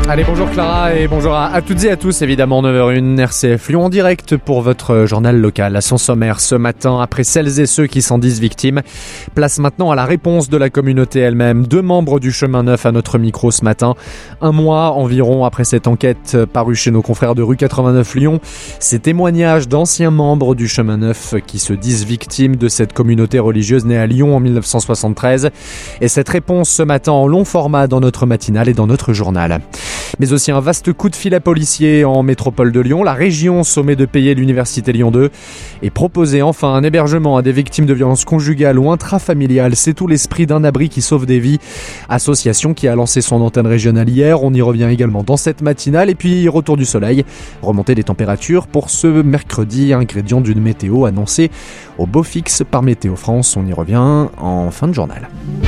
Allez, bonjour Clara et bonjour à toutes et à tous, évidemment 9h01 RCF Lyon en direct pour votre journal local. À son sommaire ce matin, après celles et ceux qui s'en disent victimes, place maintenant à la réponse de la communauté elle-même. 2 membres du Chemin Neuf à notre micro ce matin, 1 mois environ après cette enquête parue chez nos confrères de rue 89 Lyon. Ces témoignages d'anciens membres du Chemin Neuf qui se disent victimes de cette communauté religieuse née à Lyon en 1973. Et cette réponse ce matin en long format dans notre matinale et dans notre journal. Mais aussi un vaste coup de filet policier en métropole de Lyon. La région sommet de payer l'université Lyon 2 et proposer enfin un hébergement à des victimes de violences conjugales ou intrafamiliales. C'est tout l'esprit d'un abri qui sauve des vies. Association qui a lancé son antenne régionale hier. On y revient également dans cette matinale. Et puis retour du soleil, remontée des températures pour ce mercredi, ingrédient d'une météo annoncée au beau fixe par Météo France. On y revient en fin de journal.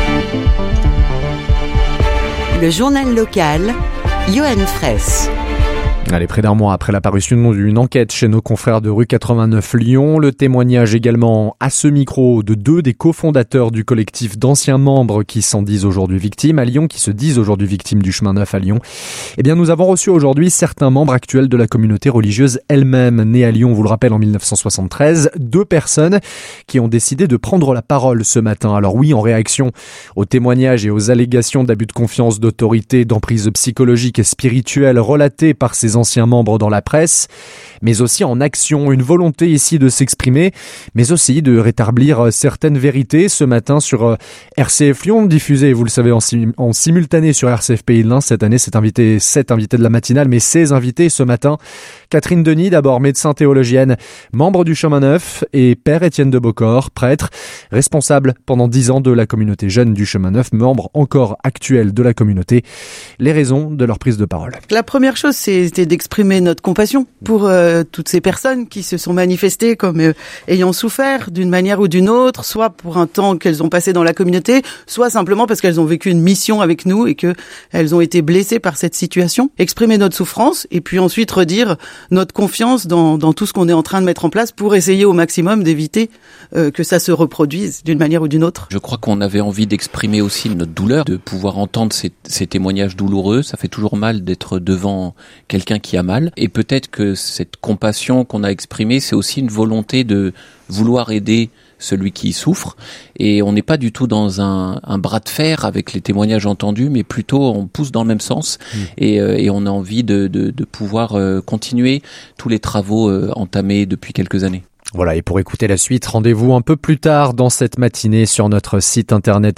Le journal local, Johan Fraisse. Allez, près d'un mois après l'apparition d'une enquête chez nos confrères de rue 89 Lyon, le témoignage également à ce micro de 2 des cofondateurs du collectif d'anciens membres qui s'en disent aujourd'hui victimes à Lyon, qui se disent aujourd'hui victimes du Chemin Neuf à Lyon. Eh bien, nous avons reçu aujourd'hui certains membres actuels de la communauté religieuse elle-même, née à Lyon, on vous le rappelle, en 1973. 2 personnes qui ont décidé de prendre la parole ce matin. Alors oui, en réaction aux témoignages et aux allégations d'abus de confiance, d'autorité, d'emprise psychologique et spirituelle relatées par ces anciens membres dans la presse, mais aussi en action, une volonté ici de s'exprimer, mais aussi de rétablir certaines vérités. Ce matin sur RCF Lyon, diffusé, vous le savez, en simultané sur RCF Pays de l'Ain. Cette année, 7 invités de la matinale, mais 16 invités ce matin. Catherine Denis, d'abord médecin théologienne, membre du Chemin Neuf, et Père Étienne de Beaucorps, prêtre, responsable pendant 10 ans de la communauté jeune du Chemin Neuf, membre encore actuel de la communauté. Les raisons de leur prise de parole. La première chose, c'était d'exprimer notre compassion pour toutes ces personnes qui se sont manifestées comme ayant souffert d'une manière ou d'une autre, soit pour un temps qu'elles ont passé dans la communauté, soit simplement parce qu'elles ont vécu une mission avec nous et qu'elles ont été blessées par cette situation. Exprimer notre souffrance et puis ensuite redire notre confiance dans tout ce qu'on est en train de mettre en place pour essayer au maximum d'éviter que ça se reproduise d'une manière ou d'une autre. Je crois qu'on avait envie d'exprimer aussi notre douleur, de pouvoir entendre ces témoignages douloureux. Ça fait toujours mal d'être devant quelqu'un qui a mal. Et peut-être que cette compassion qu'on a exprimée, c'est aussi une volonté de vouloir aider celui qui souffre. Et on n'est pas du tout dans un bras de fer avec les témoignages entendus, mais plutôt on pousse dans le même sens. Et on a envie de pouvoir continuer tous les travaux entamés depuis quelques années. Voilà, et pour écouter la suite, rendez-vous un peu plus tard dans cette matinée sur notre site internet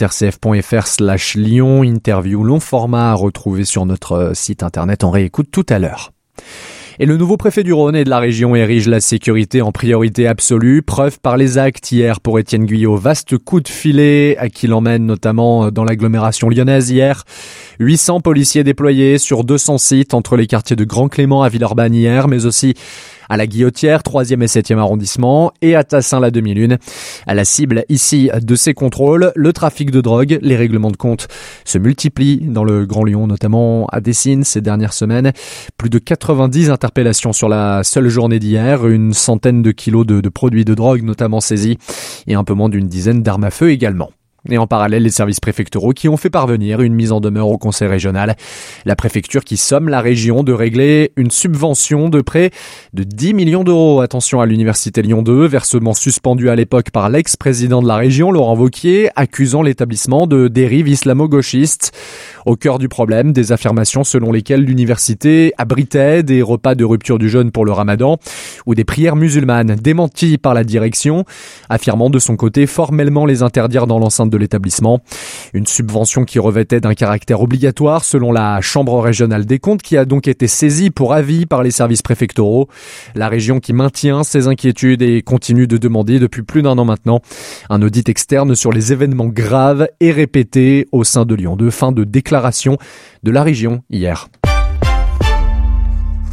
rcf.fr/Lyon. Interview long format à retrouver sur notre site internet. On réécoute tout à l'heure. Et le nouveau préfet du Rhône et de la région érige la sécurité en priorité absolue. Preuve par les actes hier pour Étienne Guyot. Vaste coup de filet qui l'emmène notamment dans l'agglomération lyonnaise hier. 800 policiers déployés sur 200 sites entre les quartiers de Grand Clément à Villeurbanne hier, mais aussi à la Guillotière, 3e et 7e arrondissement, et à Tassin-la-Demi-Lune. À la cible ici de ces contrôles, le trafic de drogue, les règlements de compte se multiplient dans le Grand Lyon, notamment à Dessines ces dernières semaines. Plus de 90 interpellations sur la seule journée d'hier, une centaine de kilos de produits de drogue notamment saisis, et un peu moins d'une dizaine d'armes à feu également. Et en parallèle, les services préfectoraux qui ont fait parvenir une mise en demeure au conseil régional. La préfecture qui somme la région de régler une subvention de près de 10 millions d'euros. Attention à l'université Lyon 2, versement suspendu à l'époque par l'ex-président de la région, Laurent Wauquiez, accusant l'établissement de dérive islamo-gauchiste. Au cœur du problème, des affirmations selon lesquelles l'université abritait des repas de rupture du jeûne pour le ramadan ou des prières musulmanes, démenties par la direction, affirmant de son côté formellement les interdire dans l'enceinte de l'établissement. Une subvention qui revêtait d'un caractère obligatoire selon la Chambre régionale des comptes qui a donc été saisie pour avis par les services préfectoraux. La région qui maintient ses inquiétudes et continue de demander depuis plus d'1 an maintenant un audit externe sur les événements graves et répétés au sein de Lyon 2. Fin de déclaration de la région hier.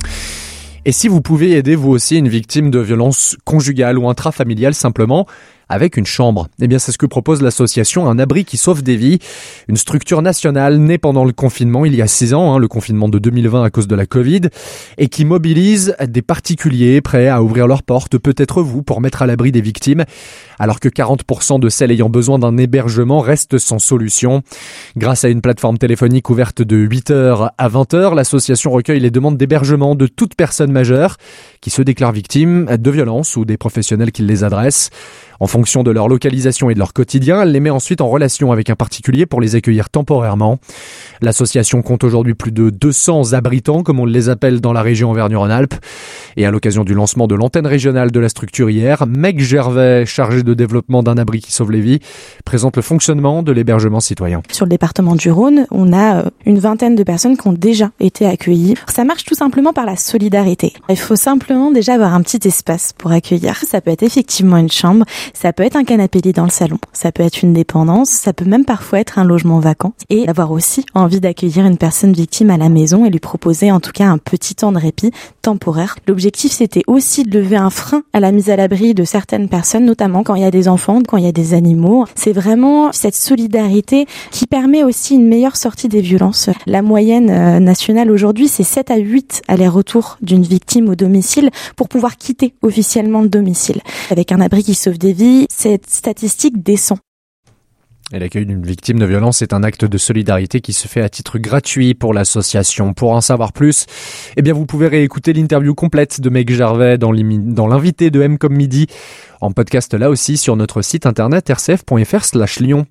Et si vous pouvez aider vous aussi une victime de violences conjugales ou intrafamiliales simplement avec une chambre. Eh bien, c'est ce que propose l'association Un abri qui sauve des vies, une structure nationale née pendant le confinement il y a 6 ans, le confinement de 2020 à cause de la Covid, et qui mobilise des particuliers prêts à ouvrir leurs portes, peut-être vous, pour mettre à l'abri des victimes, alors que 40% de celles ayant besoin d'un hébergement restent sans solution. Grâce à une plateforme téléphonique ouverte de 8h à 20h, l'association recueille les demandes d'hébergement de toute personne majeure qui se déclare victime de violences ou des professionnels qui les adressent. En fonction de leur localisation et de leur quotidien, elle les met ensuite en relation avec un particulier pour les accueillir temporairement. L'association compte aujourd'hui plus de 200 abritants, comme on les appelle dans la région Auvergne-Rhône-Alpes. Et à l'occasion du lancement de l'antenne régionale de la structure hier, Meg Gervais, chargée de développement d'un abri qui sauve les vies, présente le fonctionnement de l'hébergement citoyen. Sur le département du Rhône, on a une vingtaine de personnes qui ont déjà été accueillies. Ça marche tout simplement par la solidarité. Il faut simplement déjà avoir un petit espace pour accueillir. Ça peut être effectivement une chambre, ça peut être un canapé lit dans le salon, ça peut être une dépendance, ça peut même parfois être un logement vacant. Et avoir aussi envie d'accueillir une personne victime à la maison et lui proposer en tout cas un petit temps de répit temporaire. L'objectif, c'était aussi de lever un frein à la mise à l'abri de certaines personnes, notamment quand il y a des enfants, quand il y a des animaux. C'est vraiment cette solidarité qui permet aussi une meilleure sortie des violences. La moyenne nationale aujourd'hui, c'est 7 à 8 allers-retours d'une victime au domicile pour pouvoir quitter officiellement le domicile. Avec un abri qui sauve des vies, cette statistique descend. Et l'accueil d'une victime de violence est un acte de solidarité qui se fait à titre gratuit pour l'association. Pour en savoir plus, vous pouvez réécouter l'interview complète de Meg Gervais dans l'invité de M comme midi, en podcast là aussi sur notre site internet rcf.fr/Lyon.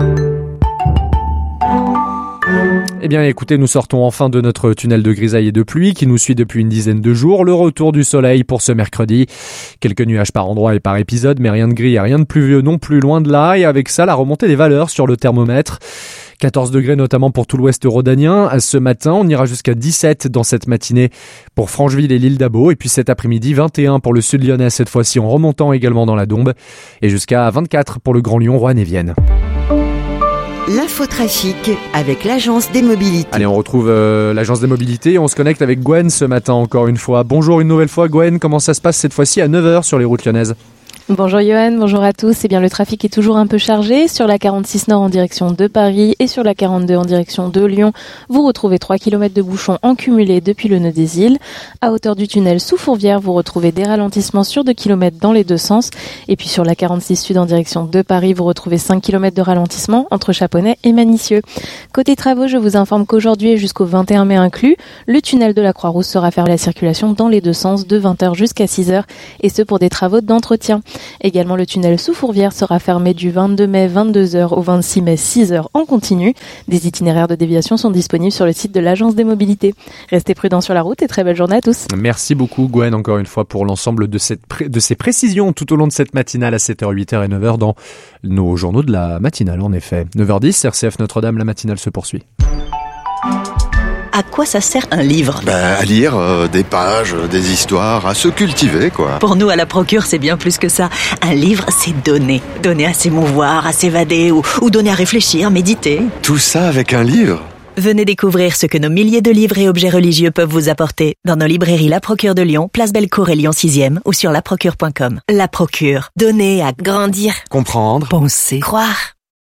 Écoutez, nous sortons enfin de notre tunnel de grisaille et de pluie qui nous suit depuis une dizaine de jours. Le retour du soleil pour ce mercredi. Quelques nuages par endroit et par épisode, mais rien de gris et rien de pluvieux non plus, loin de là. Et avec ça, la remontée des valeurs sur le thermomètre. 14 degrés notamment pour tout l'ouest rhodanien. Ce matin, on ira jusqu'à 17 dans cette matinée pour Francheville et l'île d'Abo. Et puis cet après-midi, 21 pour le sud lyonnais, cette fois-ci en remontant également dans la Dombe. Et jusqu'à 24 pour le Grand Lyon, Roanne et Vienne. L'infotrafic avec l'agence des mobilités. Allez, on retrouve l'agence des mobilités et on se connecte avec Gwen ce matin encore une fois. Bonjour une nouvelle fois Gwen, comment ça se passe cette fois-ci à 9h sur les routes lyonnaises ? Bonjour Johan, bonjour à tous. Le trafic est toujours un peu chargé sur la 46 Nord en direction de Paris et sur la 42 en direction de Lyon. Vous retrouvez 3 km de bouchons en cumulé depuis le nœud des îles. À hauteur du tunnel sous Fourvière, vous retrouvez des ralentissements sur 2 km dans les deux sens. Et puis sur la 46 Sud en direction de Paris, vous retrouvez 5 km de ralentissement entre Chaponnet et Manicieux. Côté travaux, je vous informe qu'aujourd'hui et jusqu'au 21 mai inclus, le tunnel de la Croix-Rousse sera fermé à la circulation dans les deux sens de 20h jusqu'à 6h et ce pour des travaux d'entretien. Également, le tunnel sous Fourvière sera fermé du 22 mai 22h au 26 mai 6h en continu. Des itinéraires de déviation sont disponibles sur le site de l'agence des mobilités. Restez prudents sur la route et très belle journée à tous. Merci beaucoup Gwen encore une fois pour l'ensemble de ces précisions tout au long de cette matinale à 7h, 8h et 9h dans nos journaux de la matinale en effet. 9h10, RCF Notre-Dame, la matinale se poursuit. À quoi ça sert un livre ? À lire des pages, des histoires, à se cultiver, quoi. Pour nous, à la Procure, c'est bien plus que ça. Un livre, c'est donner. Donner à s'émouvoir, à s'évader ou donner à réfléchir, méditer. Tout ça avec un livre ? Venez découvrir ce que nos milliers de livres et objets religieux peuvent vous apporter dans nos librairies La Procure de Lyon, Place Bellecour et Lyon 6e ou sur laprocure.com. La Procure. Donner à grandir. Comprendre. Penser. Croire.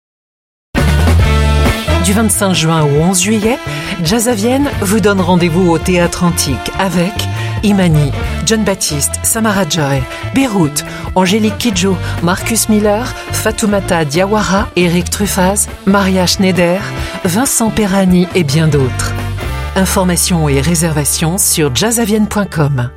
Du 25 juin au 11 juillet, Jazz à Vienne vous donne rendez-vous au Théâtre Antique avec Imani, John Baptiste, Samara Joy, Beyrouth, Angélique Kidjo, Marcus Miller, Fatoumata Diawara, Eric Truffaz, Maria Schneider, Vincent Perrani et bien d'autres. Informations et réservations sur jazzavienne.com.